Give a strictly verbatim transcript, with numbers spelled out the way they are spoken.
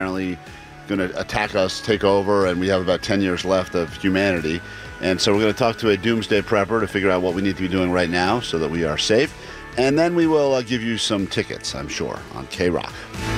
apparently going to attack us, take over, and we have about ten years left of humanity. And so we're going to talk to a doomsday prepper to figure out what we need to be doing right now so that we are safe. And then we will uh, give you some tickets, I'm sure, on K-Rock.